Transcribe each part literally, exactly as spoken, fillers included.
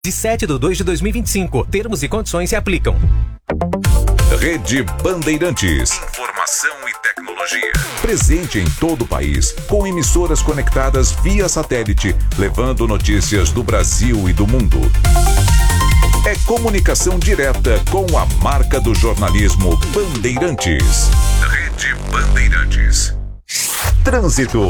de sete de dois de dois mil e vinte e cinco. Termos e condições se aplicam. Rede Bandeirantes. Informação e tecnologia. Presente em todo o país, com emissoras conectadas via satélite, levando notícias do Brasil e do mundo. É comunicação direta com a marca do jornalismo Bandeirantes. Rede Bandeirantes. Trânsito.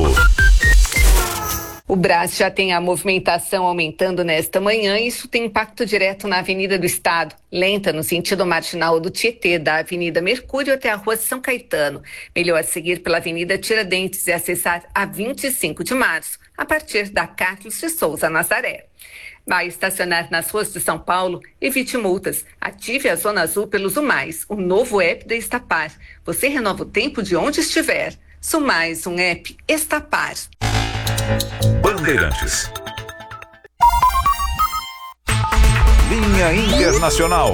O Brás já tem a movimentação aumentando nesta manhã e isso tem impacto direto na Avenida do Estado, lenta no sentido marginal do Tietê, da Avenida Mercúrio até a Rua São Caetano. Melhor seguir pela Avenida Tiradentes e acessar a vinte e cinco de março, a partir da Carlos de Souza Nazaré. Vai estacionar nas ruas de São Paulo? Evite multas. Ative a Zona Azul pelo Zumais, o novo app da Estapar. Você renova o tempo de onde estiver. Zumais, um app Estapar. Bandeirantes. Linha Internacional.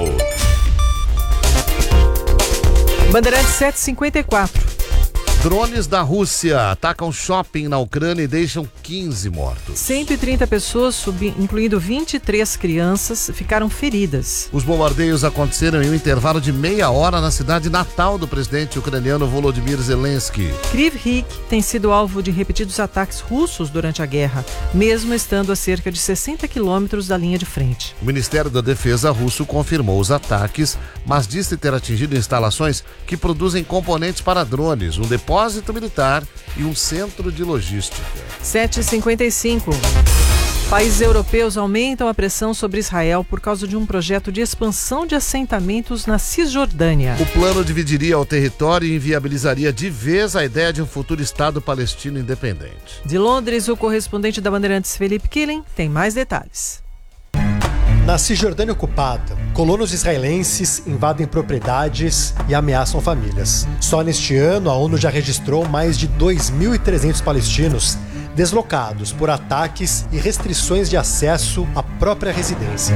Bandeirantes sete e cinquenta e quatro. Drones da Rússia atacam shopping na Ucrânia e deixam quinze mortos. cento e trinta pessoas, incluindo vinte e três crianças, ficaram feridas. Os bombardeios aconteceram em um intervalo de meia hora na cidade natal do presidente ucraniano Volodymyr Zelensky. Kryvyi Rih tem sido alvo de repetidos ataques russos durante a guerra, mesmo estando a cerca de sessenta quilômetros da linha de frente. O Ministério da Defesa russo confirmou os ataques, mas disse ter atingido instalações que produzem componentes para drones, um depósito militar e um centro de logística. sete e cinquenta e cinco. Países europeus aumentam a pressão sobre Israel por causa de um projeto de expansão de assentamentos na Cisjordânia. O plano dividiria o território e inviabilizaria de vez a ideia de um futuro Estado palestino independente. De Londres, o correspondente da Bandeirantes, Felipe Killen, tem mais detalhes. Na Cisjordânia ocupada, colonos israelenses invadem propriedades e ameaçam famílias. Só neste ano, a ONU já registrou mais de dois mil e trezentos palestinos deslocados por ataques e restrições de acesso à própria residência.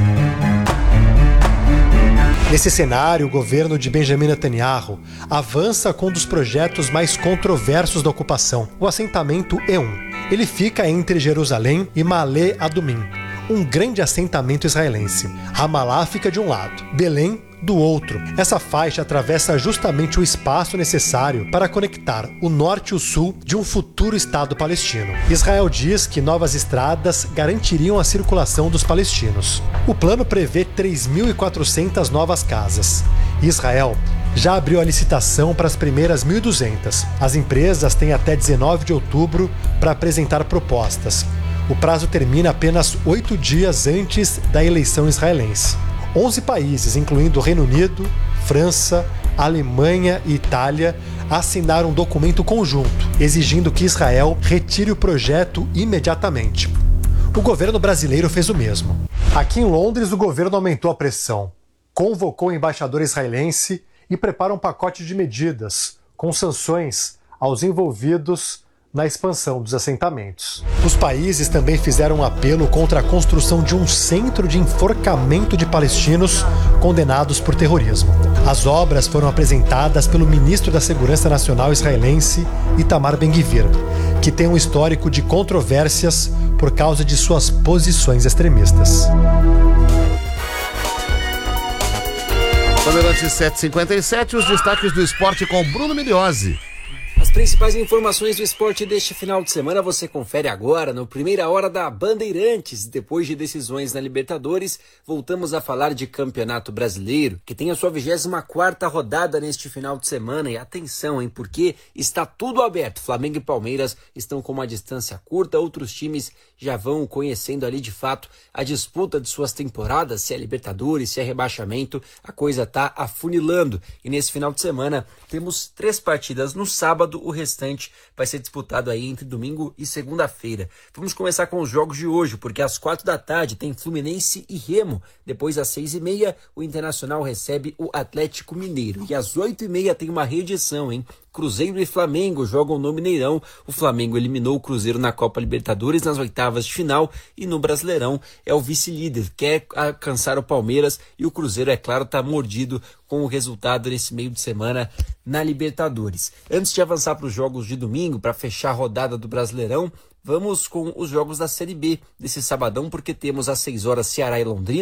Nesse cenário, o governo de Benjamin Netanyahu avança com um dos projetos mais controversos da ocupação, o assentamento E um. Ele fica entre Jerusalém e Ma'ale Adumim, um grande assentamento israelense. Ramallah fica de um lado, Belém do outro. Essa faixa atravessa justamente o espaço necessário para conectar o norte e o sul de um futuro Estado palestino. Israel diz que novas estradas garantiriam a circulação dos palestinos. O plano prevê três mil e quatrocentas novas casas. Israel já abriu a licitação para as primeiras mil e duzentas. As empresas têm até dezenove de outubro para apresentar propostas. O prazo termina apenas oito dias antes da eleição israelense. onze países, incluindo o Reino Unido, França, Alemanha e Itália, assinaram um documento conjunto, exigindo que Israel retire o projeto imediatamente. O governo brasileiro fez o mesmo. Aqui em Londres, o governo aumentou a pressão, convocou o embaixador israelense e prepara um pacote de medidas, com sanções aos envolvidos na expansão dos assentamentos. Os países também fizeram um apelo contra a construção de um centro de enforcamento de palestinos condenados por terrorismo. As obras foram apresentadas pelo ministro da Segurança Nacional israelense, Itamar Ben-Gvir, que tem um histórico de controvérsias por causa de suas posições extremistas. Bandeirantes sete e cinquenta e sete, os destaques do esporte com Bruno Migliozzi. As principais informações do esporte deste final de semana você confere agora no Primeira Hora da Bandeirantes. Depois de decisões na Libertadores, voltamos a falar de Campeonato Brasileiro, que tem a sua vigésima quarta rodada neste final de semana. E atenção, hein, porque está tudo aberto. Flamengo e Palmeiras estão com uma distância curta, outros times já vão conhecendo ali de fato a disputa de suas temporadas, se é Libertadores, se é rebaixamento, a coisa tá afunilando. E nesse final de semana temos três partidas no sábado, o restante vai ser disputado aí entre domingo e segunda-feira. Vamos começar com os jogos de hoje, porque às quatro da tarde tem Fluminense e Remo. Depois, às seis e meia, o Internacional recebe o Atlético Mineiro. E às oito e meia tem uma reedição, hein? Cruzeiro e Flamengo jogam no Mineirão. O Flamengo eliminou o Cruzeiro na Copa Libertadores nas oitavas de final e no Brasileirão é o vice-líder, quer alcançar o Palmeiras e o Cruzeiro, é claro, está mordido com o resultado nesse meio de semana na Libertadores. Antes de avançar para os jogos de domingo, para fechar a rodada do Brasileirão, vamos com os jogos da Série B desse sabadão, porque temos às seis horas Ceará e Londrina.